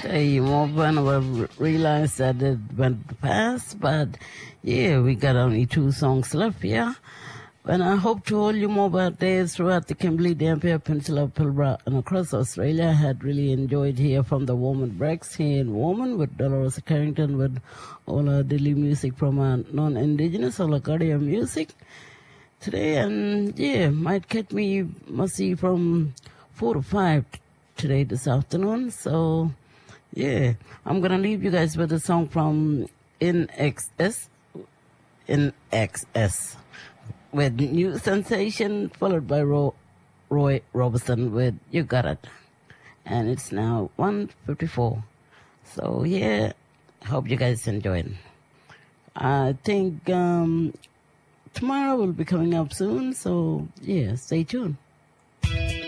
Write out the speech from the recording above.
Hey, more fun. I realized that it went past, but yeah, we got only 2 songs left here. And I hope to hold you more about days throughout the Kimberley, Dampier Peninsula, Pilbara, and across Australia. I had really enjoyed here from the Woman Breaks here in Woman with Dolores Carrington with all our daily music from our non-Indigenous or Lacardia music today. And yeah, might catch me, must see from 4 to 5 today this afternoon. So yeah, I'm going to leave you guys with a song from NXS with New Sensation, followed by Roy Robertson with You Got It. And it's now 1:54. So yeah, hope you guys enjoyed. I think tomorrow will be coming up soon, so yeah, stay tuned.